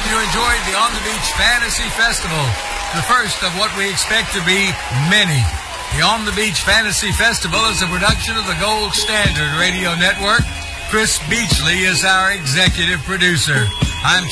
you enjoyed the On the Beach Fantasy Festival, the first of what we expect to be many. The On the Beach Fantasy Festival is a production of the Gold Standard Radio Network. Chris Beachley is our executive producer. I'm